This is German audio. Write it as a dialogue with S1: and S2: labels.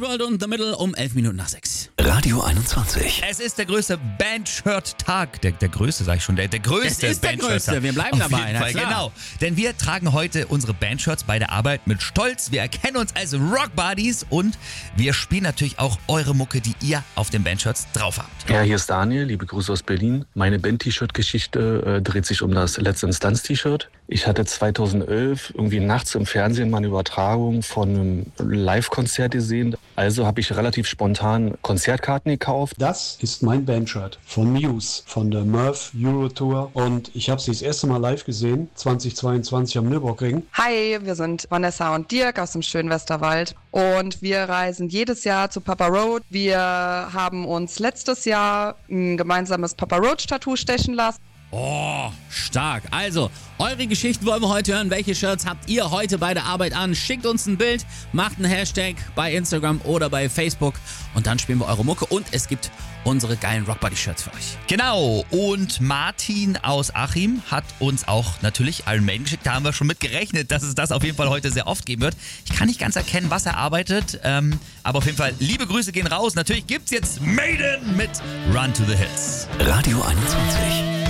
S1: World und The Middle um 11 Minuten nach 6.
S2: Radio 21.
S3: Es ist der größte Bandshirt-Tag. Der größte, sag ich schon. Der größte
S1: Es ist der
S3: Bandshirt-Tag.
S1: größte. Wir bleiben
S3: Auf
S1: dabei.
S3: jeden
S1: Na
S3: Fall,
S1: klar.
S3: genau. Denn wir tragen heute unsere Bandshirts bei der Arbeit mit Stolz. Wir erkennen uns als Rock Buddies und wir spielen natürlich auch eure Mucke, die ihr auf den Bandshirts drauf habt.
S4: Ja, hier ist Daniel, liebe Grüße aus Berlin. Meine Band-T-Shirt-Geschichte dreht sich um das Letzte Instanz-T-Shirt. Ich hatte 2011 irgendwie nachts im Fernsehen mal eine Übertragung von einem Live-Konzert gesehen. Also habe ich relativ spontan Konzertkarten gekauft.
S5: Das ist mein Bandshirt von Muse, von der Murph Euro Tour. Und ich habe sie das erste Mal live gesehen, 2022 am Nürburgring.
S6: Hi, wir sind Vanessa und Dirk aus dem schönen Westerwald und wir reisen jedes Jahr zu Papa Roach. Wir haben uns letztes Jahr ein gemeinsames Papa Roach Tattoo stechen lassen.
S1: Oh, stark. Also, eure Geschichten wollen wir heute hören. Welche Shirts habt ihr heute bei der Arbeit an? Schickt uns ein Bild, macht einen Hashtag bei Instagram oder bei Facebook und dann spielen wir eure Mucke und es gibt unsere geilen Rockbody-Shirts für euch.
S3: Genau. Und Martin aus Achim hat uns auch natürlich Iron Maiden geschickt. Da haben wir schon mit gerechnet, dass es das auf jeden Fall heute sehr oft geben wird. Ich kann nicht ganz erkennen, was er arbeitet, aber auf jeden Fall liebe Grüße gehen raus. Natürlich gibt's jetzt Maiden mit Run to the Hills.
S2: Radio 21.